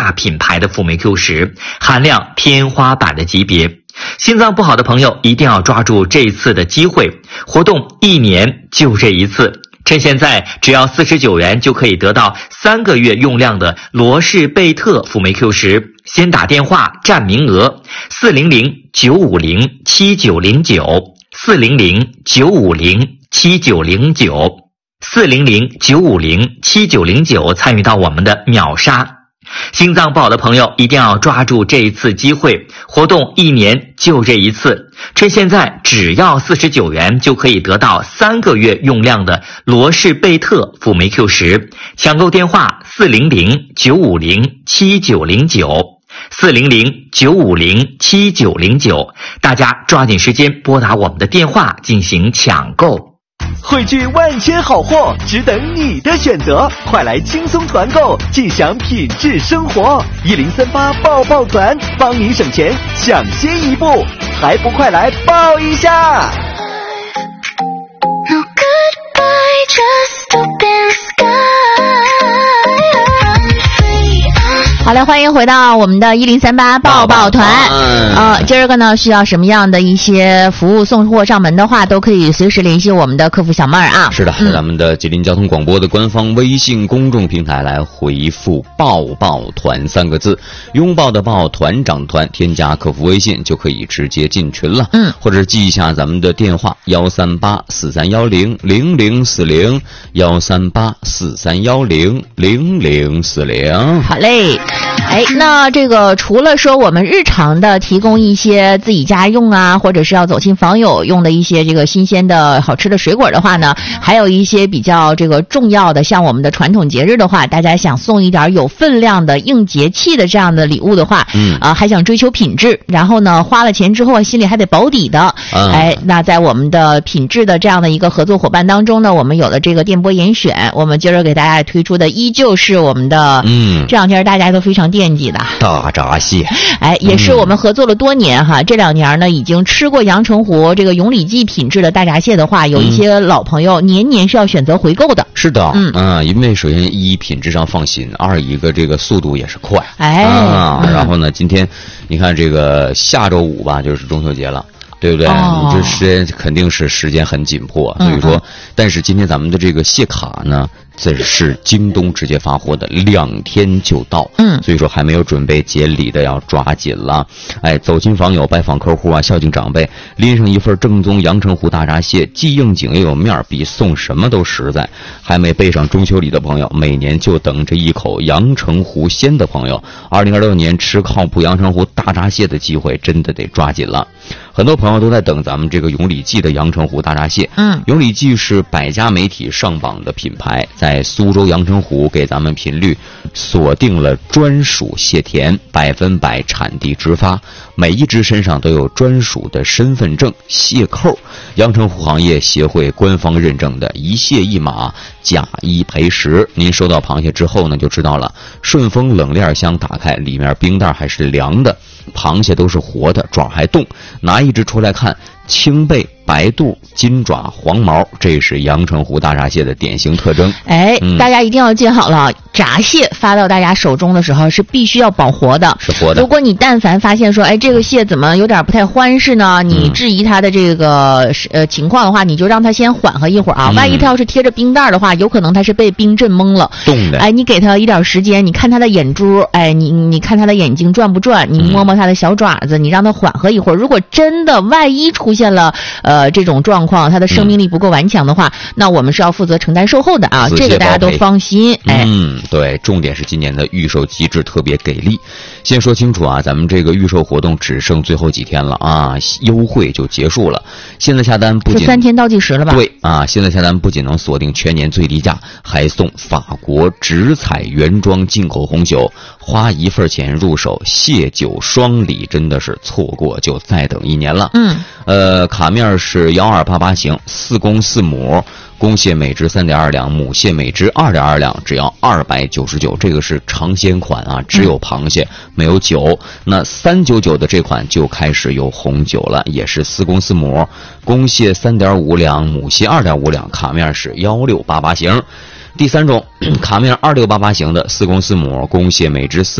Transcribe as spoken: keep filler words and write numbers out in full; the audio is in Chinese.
大品牌的辅酶 Q 十，含量天花板的级别。心脏不好的朋友一定要抓住这次的机会，活动一年就这一次。趁现在只要四十九元就可以得到三个月用量的罗氏贝特辅酶 Q 十，先打电话占名额四零零九五零七九零九四零零九五零七九零九四零零九五零七九零九参与到我们的秒杀。心脏不好的朋友一定要抓住这一次机会，活动一年就这一次，趁现在只要四十九元就可以得到三个月用量的罗氏贝特辅酶 Q 十，抢购电话四零零九五零七九零九四零零九五零七九零九，大家抓紧时间拨打我们的电话进行抢购。 汇聚万千好货，只等你的选择，快来轻松团购，尽享品质生活。一零三八爆爆团，帮您省钱，抢先一步，还不快来爆一下！ No goodbye, just open sky. 好嘞，欢迎回到我们的一零三八抱抱团。呃，今儿个呢，需要什么样的一些服务送货上门的话，都可以随时联系我们的客服小妹儿啊。 是的，在咱们的吉林交通广播的官方微信公众平台来回复“抱抱团”三个字，拥抱的抱，团长团，添加客服微信就可以直接进群了。 嗯， 或者记一下咱们的电话幺三八四三幺零零零四零幺三八四三幺零零零四零。 好嘞。哎，那这个除了说我们日常的提供一些自己家用啊，或者是要走亲访友用的一些这个新鲜的好吃的水果的话呢，还有一些比较这个重要的，像我们的传统节日的话，大家想送一点有分量的应节气的这样的礼物的话，嗯啊、呃，还想追求品质，然后呢花了钱之后心里还得保底的，嗯、哎，那在我们的品质的这样的一个合作伙伴当中呢，我们有了这个电波严选，我们今儿给大家推出的依旧是我们的，嗯，这两天大家都非常惦记的大闸蟹， 哎，也是我们合作了多年哈。嗯、这两年呢，已经吃过阳澄湖这个永礼记品质的大闸蟹的话，有一些老朋友年年是要选择回购的。 是的，嗯嗯，因为首先一品质上放心，二一个这个速度也是快， 哎， 啊，然后呢，今天你看这个下周五吧，就是中秋节了。对不对？哦、你这时间肯定是时间很紧迫，所以说，嗯、但是今天咱们的这个蟹卡呢，这是京东直接发货的，两天就到。嗯，所以说还没有准备节礼的要抓紧了。哎，走亲访友、拜访客户啊，孝敬长辈，拎上一份正宗阳澄湖大闸蟹，既应景又有面儿，比送什么都实在。还没备上中秋礼的朋友，每年就等着一口阳澄湖鲜的朋友，二零二六年吃靠谱阳澄湖大闸蟹的机会真的得抓紧了。很多朋友都在等咱们这个永礼记的阳澄湖大闸蟹。嗯，永礼记是百家媒体上榜的品牌，在苏州阳澄湖给咱们频率锁定了专属蟹田，百分百产地直发，每一只身上都有专属的身份证蟹扣，阳澄湖行业协会官方认证的一蟹一码，假一赔十。您收到螃蟹之后呢，就知道了，顺丰冷链箱打开，里面冰袋还是凉的，螃蟹都是活的，爪还动，拿一只出来看，青背、白肚、金爪、黄毛，这是阳澄湖大闸蟹的典型特征。 哎，嗯、大家一定要记好了，闸蟹发到大家手中的时候是必须要保活的， 是活的。 如果你但凡发现说，哎，这个蟹怎么有点不太欢实呢？你质疑它的这个、嗯、呃情况的话，你就让它先缓和一会儿啊。嗯、万一它要是贴着冰袋的话，有可能它是被冰震懵了， 冻的。 哎，你给它一点时间，你看它的眼珠，哎，你你看它的眼睛转不转，你摸摸它的小爪子，嗯、你让它缓和一会儿。如果真的万一出现了呃这种状况，它的生命力不够顽强的话，嗯、那我们是要负责承担售后的啊，这个大家都放心。哎， 嗯，对，重点是今年的预售机制特别给力。先说清楚啊，咱们这个预售活动只剩最后几天了啊，优惠就结束了。现在下单不仅是三天倒计时了吧？ 对啊，现在下单不仅能锁定全年最低价，还送法国直采原装进口红酒，花一份钱入手蟹酒双礼，真的是错过就再等一年了。嗯，呃，卡面是幺二八八型，四公四母。公蟹每只三点二两，母蟹每只二点二两，只要二百九十九。这个是尝鲜款啊，只有螃蟹、嗯、没有酒。那三九九的这款就开始有红酒了，也是四公四母，公蟹三点五两，母蟹二点五两，卡面是幺六八八型。第三种卡面二六八八型的四公四母，公蟹每只四